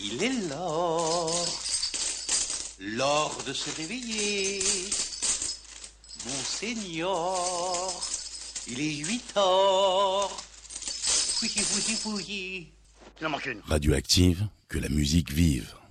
Il est l'heure de se réveiller. Monseigneur, il est 8 heures. Oui. Il en manque une. Radioactive, que la musique vive.